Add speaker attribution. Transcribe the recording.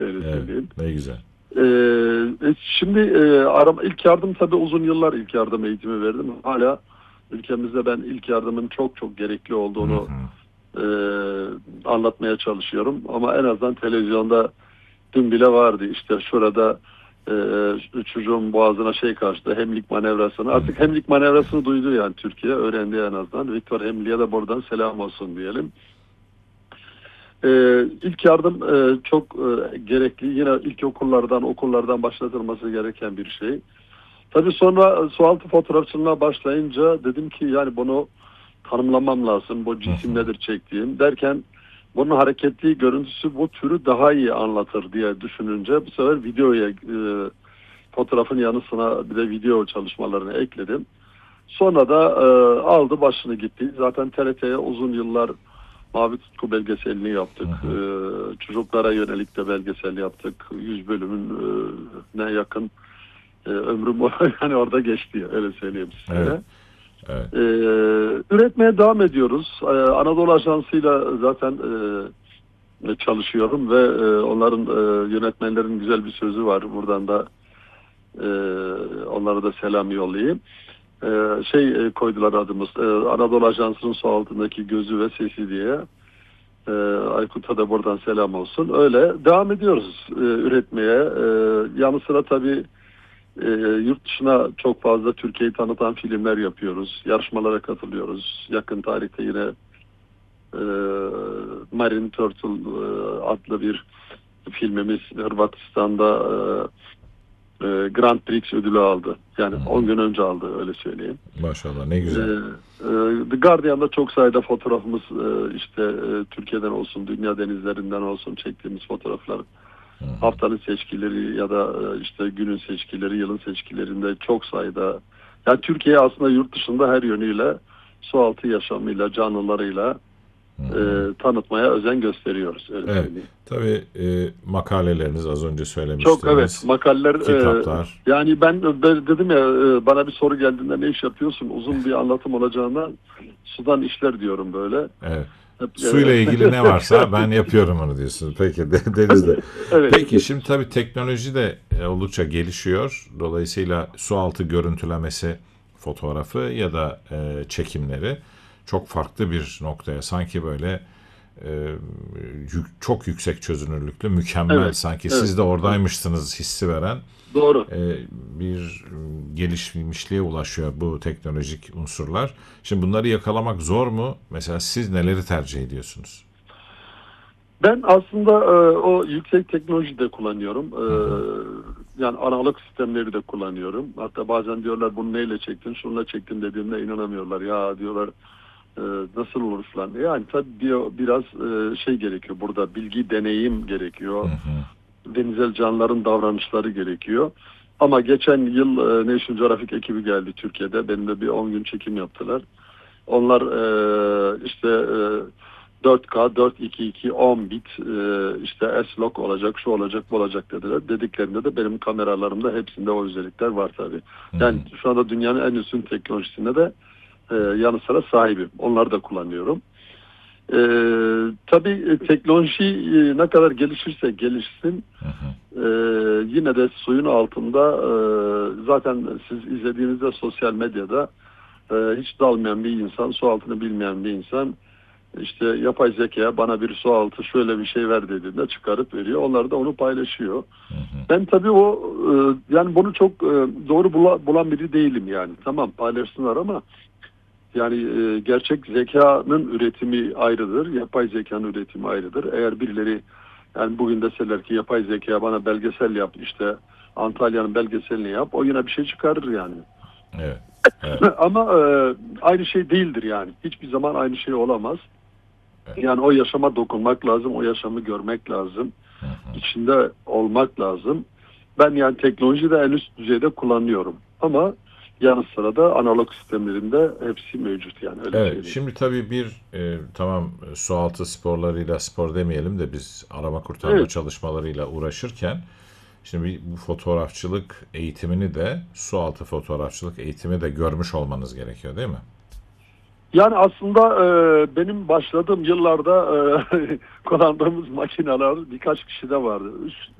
Speaker 1: Öyle
Speaker 2: Evet,
Speaker 1: söyleyeyim.
Speaker 2: ne güzel.
Speaker 1: Şimdi ilk yardım tabii uzun yıllar ilk yardım eğitimi verdim. Hala ülkemizde ben ilk yardımın çok çok gerekli
Speaker 2: Hı
Speaker 1: olduğunu
Speaker 2: hı.
Speaker 1: e, anlatmaya çalışıyorum. Ama en azından televizyonda dün bile vardı işte şurada çocuğun boğazına şey kaçtı, hemlik manevrasını.
Speaker 2: Hı
Speaker 1: Artık
Speaker 2: hı.
Speaker 1: hemlik manevrasını duydu yani Türkiye, öğrendi en azından. Viktor Hemli'ye de buradan selam olsun diyelim. İlk yardım çok gerekli. Yine okullardan başlatılması gereken bir şey. Tabii sonra sualtı fotoğrafçılığına başlayınca dedim ki yani bunu tanımlamam lazım. Bu
Speaker 2: Hı
Speaker 1: cisim
Speaker 2: hı.
Speaker 1: nedir çektiğim derken bunun hareketli görüntüsü bu türü daha iyi anlatır diye düşününce bu sefer fotoğrafın yanı sıra bir de video çalışmalarını ekledim. Sonra da aldı başını gitti. Zaten TRT'ye uzun yıllar Mavi Tutku belgeselini
Speaker 2: Hı
Speaker 1: yaptık.
Speaker 2: hı.
Speaker 1: Çocuklara yönelik de belgesel yaptık. 100 bölümün ne yakın ömrüm yani orada geçti öyle söyleyeyim
Speaker 2: Evet,
Speaker 1: size.
Speaker 2: evet.
Speaker 1: Ee, Üretmeye devam ediyoruz. Anadolu Ajansı'yla zaten çalışıyorum ve onların yönetmenlerin güzel bir sözü var. Buradan da e, onlara da selam yollayayım. Koydular adımız. Anadolu Ajansı'nın su altındaki gözü ve sesi diye. Aykut'a da buradan selam olsun. Öyle devam ediyoruz üretmeye. Yanı sıra tabii yurt dışına çok fazla Türkiye'yi tanıtan filmler yapıyoruz. Yarışmalara katılıyoruz. Yakın tarihte yine e, Marine Turtle adlı bir filmimiz Hırvatistan'da Grand Prix ödülü aldı. Yani
Speaker 2: Hı
Speaker 1: 10
Speaker 2: hı.
Speaker 1: gün önce aldı öyle söyleyeyim.
Speaker 2: Maşallah, ne
Speaker 1: E,
Speaker 2: güzel.
Speaker 1: The Guardian'da çok sayıda fotoğrafımız işte Türkiye'den olsun, dünya denizlerinden olsun çektiğimiz fotoğraflar.
Speaker 2: Hı hı.
Speaker 1: Haftanın seçkileri ya da işte günün seçkileri, yılın seçkilerinde çok sayıda. Yani Türkiye aslında yurt dışında her yönüyle sualtı yaşamıyla, canlılarıyla
Speaker 2: Hı hı.
Speaker 1: tanıtmaya özen gösteriyoruz. Öyle
Speaker 2: Evet,
Speaker 1: söyleyeyim.
Speaker 2: tabii makaleleriniz az önce
Speaker 1: Çok evet
Speaker 2: söylemiştiniz.
Speaker 1: makaleler
Speaker 2: Kitaplar.
Speaker 1: yani ben dedim ya bana bir soru geldiğinde ne iş yapıyorsun? Uzun bir anlatım olacağından sudan işler diyorum böyle.
Speaker 2: Evet.
Speaker 1: Hep,
Speaker 2: Suyla ilgili ne varsa ben yapıyorum onu diyorsunuz. Peki, denizde.
Speaker 1: evet.
Speaker 2: Peki şimdi tabii teknoloji de oldukça gelişiyor. Dolayısıyla sualtı görüntülemesi fotoğrafı ya da çekimleri çok farklı bir noktaya, sanki böyle e, çok yüksek çözünürlüklü, mükemmel,
Speaker 1: Evet.
Speaker 2: sanki
Speaker 1: Evet.
Speaker 2: siz de
Speaker 1: Evet.
Speaker 2: oradaymışsınız hissi veren
Speaker 1: Doğru.
Speaker 2: bir gelişmişliğe ulaşıyor bu teknolojik unsurlar. Şimdi bunları yakalamak zor mu? Mesela siz neleri tercih ediyorsunuz?
Speaker 1: Ben aslında o yüksek teknoloji de kullanıyorum.
Speaker 2: Hı hı.
Speaker 1: Yani analog sistemleri de kullanıyorum. Hatta bazen diyorlar bunu neyle çektin, şununla çektim dediğimde inanamıyorlar. Ya diyorlar e, nasıl olur falan. Yani tabii biraz şey gerekiyor burada. Bilgi, deneyim
Speaker 2: Hı
Speaker 1: gerekiyor.
Speaker 2: hı.
Speaker 1: Denizel canlıların davranışları gerekiyor. Ama geçen yıl National Geographic ekibi geldi Türkiye'de. Benimle bir 10 gün çekim yaptılar. Onlar işte 4K, 422, 10 bit işte S-Log olacak, şu olacak, bu olacak dediler. Dediklerinde de benim kameralarımda hepsinde o özellikler var tabii.
Speaker 2: Hı
Speaker 1: Yani
Speaker 2: hı.
Speaker 1: şu anda dünyanın en üstün teknolojisine de yanı sıra sahibim. Onları da kullanıyorum. E, tabii teknoloji ne kadar gelişirse gelişsin
Speaker 2: Hı hı.
Speaker 1: e, yine de suyun altında zaten siz izlediğinizde sosyal medyada hiç dalmayan bir insan, su altını bilmeyen bir insan işte yapay zekaya bana bir su altı şöyle bir şey ver dediğinde çıkarıp veriyor. Onlar da onu paylaşıyor.
Speaker 2: Hı hı.
Speaker 1: Ben tabii yani bunu çok doğru bulan biri değilim yani. Tamam paylaşsınlar ama yani gerçek zekanın üretimi ayrıdır. Yapay zekanın üretimi ayrıdır. Eğer birileri yani bugün deseler ki yapay zeka bana belgesel yap işte Antalya'nın belgeselini yap o yine bir şey çıkarır yani.
Speaker 2: Evet. Evet.
Speaker 1: Ama aynı şey değildir yani. Hiçbir zaman aynı şey olamaz.
Speaker 2: Evet.
Speaker 1: Yani o yaşama dokunmak lazım, o yaşamı görmek lazım,
Speaker 2: Hı hı.
Speaker 1: içinde olmak lazım. Ben yani teknolojiyi de en üst düzeyde kullanıyorum. Ama yanı sıra da analog sistemlerinde hepsi mevcut yani öyle
Speaker 2: Evet,
Speaker 1: söyleyeyim.
Speaker 2: şimdi tabii tamam, sualtı sporlarıyla, spor demeyelim de, biz arama kurtarma
Speaker 1: Evet,
Speaker 2: çalışmalarıyla uğraşırken şimdi bu fotoğrafçılık eğitimini de, sualtı fotoğrafçılık eğitimi de görmüş olmanız gerekiyor, değil mi?
Speaker 1: Yani aslında benim başladığım yıllarda kullandığımız makineler birkaç kişide vardı.